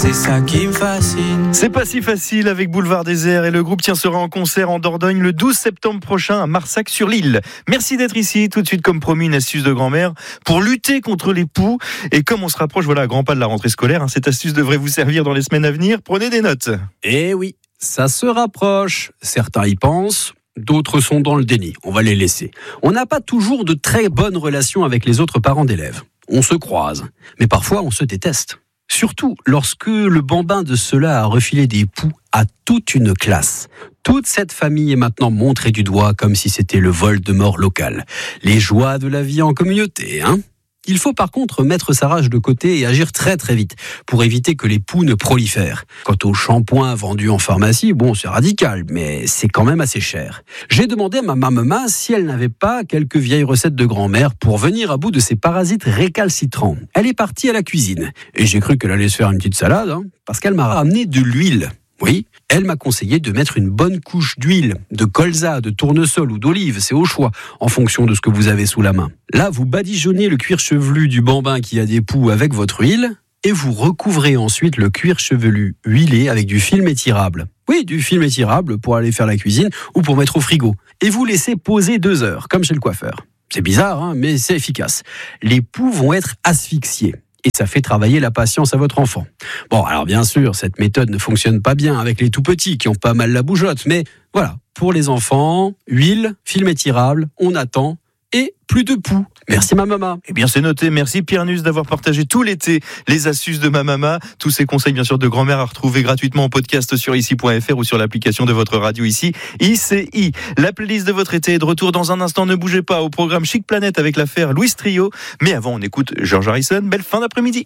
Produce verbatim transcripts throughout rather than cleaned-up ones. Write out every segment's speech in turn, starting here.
C'est ça qui me fascine. C'est pas si facile avec Boulevard Désert et le groupe Tiens sera en concert en Dordogne le douze septembre prochain à Marsac-sur-l'Île. Merci d'être ici. Tout de suite, comme promis, une astuce de grand-mère pour lutter contre les poux. Et comme on se rapproche, voilà, à grands pas de la rentrée scolaire, hein, cette astuce devrait vous servir dans les semaines à venir. Prenez des notes. Eh oui, ça se rapproche. Certains y pensent. D'autres sont dans le déni, on va les laisser. On n'a pas toujours de très bonnes relations avec les autres parents d'élèves. On se croise, mais parfois on se déteste. Surtout lorsque le bambin de cela a refilé des poux à toute une classe. Toute cette famille est maintenant montrée du doigt comme si c'était le Voldemort local. Les joies de la vie en communauté, hein ? Il faut par contre mettre sa rage de côté et agir très très vite pour éviter que les poux ne prolifèrent. Quant au shampoing vendu en pharmacie, bon, c'est radical, mais c'est quand même assez cher. J'ai demandé à ma maman si elle n'avait pas quelques vieilles recettes de grand-mère pour venir à bout de ces parasites récalcitrants. Elle est partie à la cuisine et j'ai cru qu'elle allait se faire une petite salade, hein, parce qu'elle m'a ramené de l'huile. Oui, elle m'a conseillé de mettre une bonne couche d'huile, de colza, de tournesol ou d'olive, c'est au choix, en fonction de ce que vous avez sous la main. Là, vous badigeonnez le cuir chevelu du bambin qui a des poux avec votre huile, et vous recouvrez ensuite le cuir chevelu huilé avec du film étirable. Oui, du film étirable pour aller faire la cuisine ou pour mettre au frigo. Et vous laissez poser deux heures, comme chez le coiffeur. C'est bizarre, hein, mais c'est efficace. Les poux vont être asphyxiés. Et ça fait travailler la patience à votre enfant. Bon, alors bien sûr, cette méthode ne fonctionne pas bien avec les tout-petits qui ont pas mal la bougeotte, mais voilà, pour les enfants, huile, film étirable, on attend, et plus de poux. Merci ma maman. Eh bien c'est noté, merci Pierre Nusse d'avoir partagé tout l'été les astuces de ma maman. Tous ces conseils bien sûr de grand-mère à retrouver gratuitement en podcast sur ici point f r ou sur l'application de votre radio ici, I C I. La playlist de votre été est de retour dans un instant, ne bougez pas, au programme Chic Planète avec l'affaire Louis Trio. Mais avant on écoute George Harrison, belle fin d'après-midi.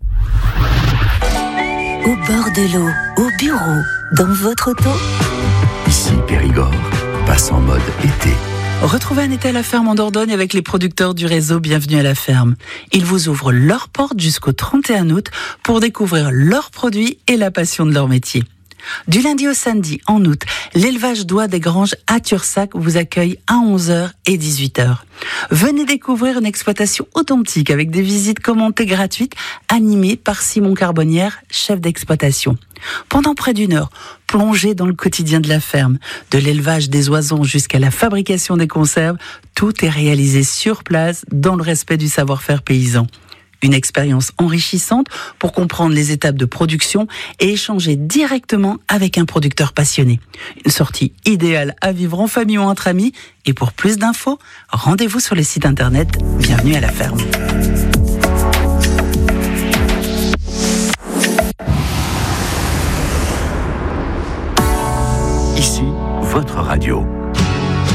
Au bord de l'eau, au bureau, dans votre auto. Ici Périgord, passe en mode été. Retrouvez un été à la ferme en Dordogne avec les producteurs du réseau Bienvenue à la ferme. Ils vous ouvrent leurs portes jusqu'au trente et un août pour découvrir leurs produits et la passion de leur métier. Du lundi au samedi, en août, l'élevage d'oies des Granges à Tursac vous accueille à onze heures et dix-huit heures. Venez découvrir une exploitation authentique avec des visites commentées gratuites animées par Simon Carbonnière, chef d'exploitation. Pendant près d'une heure, plongez dans le quotidien de la ferme. De l'élevage des oisons jusqu'à la fabrication des conserves, tout est réalisé sur place dans le respect du savoir-faire paysan. Une expérience enrichissante pour comprendre les étapes de production et échanger directement avec un producteur passionné. Une sortie idéale à vivre en famille ou entre amis. Et pour plus d'infos, rendez-vous sur le site internet Bienvenue à la ferme. Ici, votre radio.